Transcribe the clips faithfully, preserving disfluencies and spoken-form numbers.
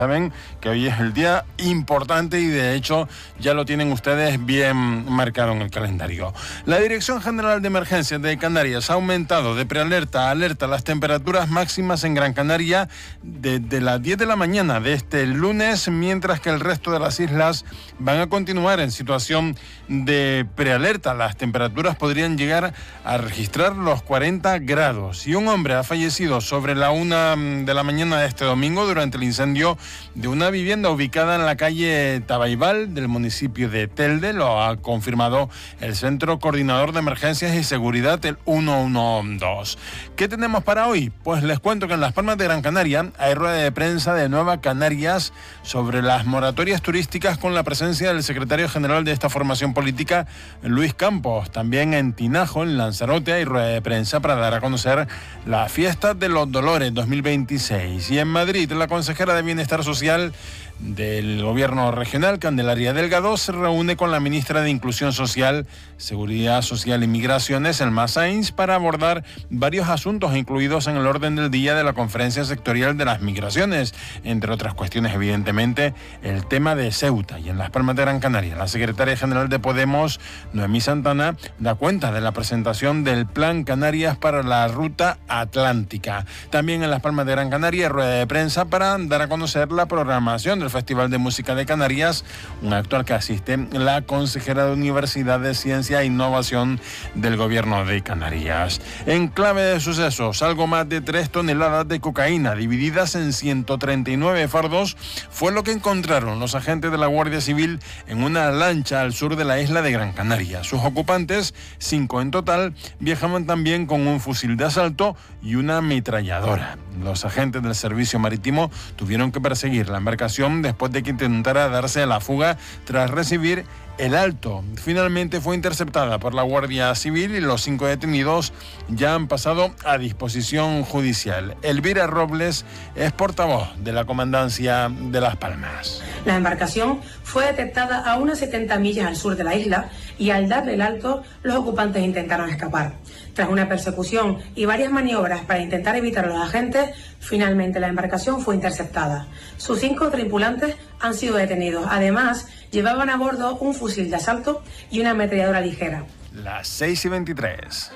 Saben que hoy es el día importante y de hecho ya lo tienen ustedes bien marcado en el calendario. La Dirección General de Emergencias de Canarias ha aumentado de prealerta a alerta las temperaturas máximas en Gran Canaria desde las diez de la mañana de este lunes, mientras que el resto de las islas van a continuar en situación de prealerta. Las temperaturas podrían llegar a registrar los cuarenta grados y un hombre ha fallecido sobre la una de la mañana de este domingo durante el incendio de una vivienda ubicada en la calle Tabaibal del municipio de Telde. Lo ha confirmado el Centro Coordinador de Emergencias y Seguridad, el ciento doce. ¿Qué tenemos para hoy? Pues les cuento que en Las Palmas de Gran Canaria hay rueda de prensa de Nueva Canarias sobre las moratorias turísticas con la presencia del secretario general de esta formación política, Luis Campos. También en Tinajo, en Lanzarote, hay rueda de prensa para dar a conocer la fiesta de los Dolores dos mil veintiséis. Y en Madrid, la consejera de Bienestar Social del Gobierno Regional, Candelaria Delgado, se reúne con la ministra de Inclusión Social, Seguridad Social y Migraciones, Elma Sainz, para abordar varios asuntos incluidos en el orden del día de la Conferencia Sectorial de las Migraciones, entre otras cuestiones, evidentemente, el tema de Ceuta. Y en Las Palmas de Gran Canaria, la secretaria general de Podemos, Noemí Santana, da cuenta de la presentación del Plan Canarias para la Ruta Atlántica. También en Las Palmas de Gran Canaria, rueda de prensa para dar a conocer la programación del Festival de Música de Canarias, un acto al que asiste la consejera de Universidad de Ciencia e Innovación del Gobierno de Canarias. En clave de sucesos, algo más de tres toneladas de cocaína divididas en ciento treinta y nueve fardos fue lo que encontraron los agentes de la Guardia Civil en una lancha al sur de la isla de Gran Canaria. Sus ocupantes, cinco en total, viajaban también con un fusil de asalto y una ametralladora. Los agentes del Servicio Marítimo tuvieron que perseguir la embarcación después de que intentara darse a la fuga tras recibir el alto. Finalmente fue interceptada por la Guardia Civil y los cinco detenidos ya han pasado a disposición judicial. Elvira Robles es portavoz de la Comandancia de Las Palmas. La embarcación fue detectada a unas setenta millas al sur de la isla y al darle el alto, los ocupantes intentaron escapar. Tras una persecución y varias maniobras para intentar evitar a los agentes, finalmente la embarcación fue interceptada. Sus cinco tripulantes han sido detenidos. Además, llevaban a bordo un fusil de asalto y una ametralladora ligera. Las seis y veintitrés.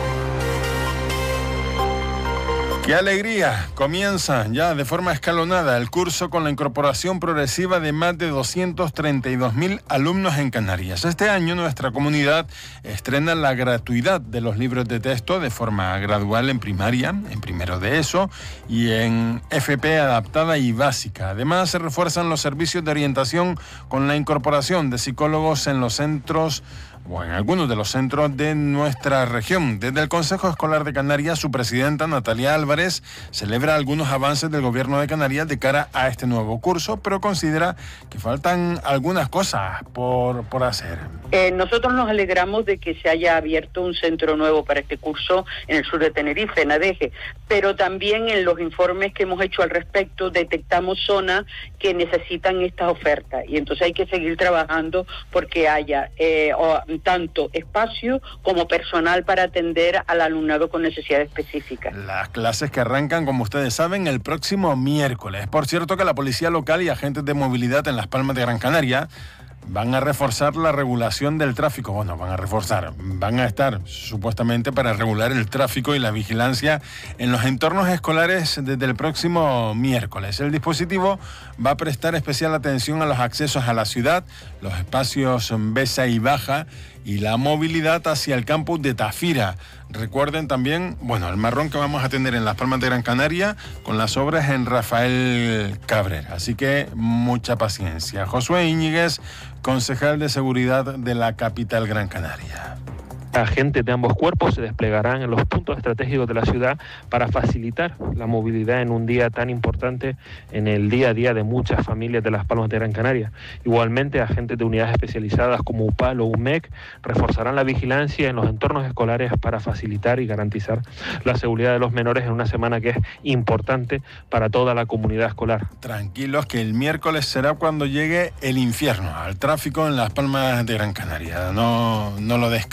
¡Qué alegría! Comienza ya de forma escalonada el curso con la incorporación progresiva de más de doscientos treinta y dos mil alumnos en Canarias. Este año nuestra comunidad estrena la gratuidad de los libros de texto de forma gradual en primaria, en primero de ESO y en F P adaptada y básica. Además, se refuerzan los servicios de orientación con la incorporación de psicólogos en los centros o en algunos de los centros de nuestra región. Desde el Consejo Escolar de Canarias, su presidenta, Natalia Álvarez, celebra algunos avances del Gobierno de Canarias de cara a este nuevo curso, pero considera que faltan algunas cosas por, por hacer. Eh, nosotros nos alegramos de que se haya abierto un centro nuevo para este curso en el sur de Tenerife, en Adeje, pero también en los informes que hemos hecho al respecto detectamos zonas que necesitan estas ofertas y entonces hay que seguir trabajando porque haya eh, o, tanto espacio como personal para atender al alumnado con necesidades específicas. Las clases que arrancan, como ustedes saben, el próximo miércoles. Por cierto, que la policía local y agentes de movilidad en Las Palmas de Gran Canaria van a reforzar la regulación del tráfico. Bueno, van a reforzar, van a estar supuestamente para regular el tráfico y la vigilancia en los entornos escolares desde el próximo miércoles. El dispositivo va a prestar especial atención a los accesos a la ciudad, los espacios Besa y Baja y la movilidad hacia el campus de Tafira. Recuerden también, bueno, el marrón que vamos a tener en Las Palmas de Gran Canaria con las obras en Rafael Cabrera. Así que mucha paciencia. Josué Íñiguez, concejal de Seguridad de la capital Gran Canaria. Agentes de ambos cuerpos se desplegarán en los puntos estratégicos de la ciudad para facilitar la movilidad en un día tan importante en el día a día de muchas familias de Las Palmas de Gran Canaria. Igualmente, agentes de unidades especializadas como UPAL o UMEC reforzarán la vigilancia en los entornos escolares para facilitar y garantizar la seguridad de los menores en una semana que es importante para toda la comunidad escolar. Tranquilos, que el miércoles será cuando llegue el infierno al tráfico en Las Palmas de Gran Canaria. No, no lo descarten.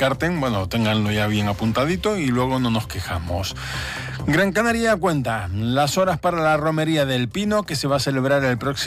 bueno, ténganlo ya bien apuntadito y luego no nos quejamos. Gran Canaria cuenta las horas para la romería del Pino, que se va a celebrar el próximo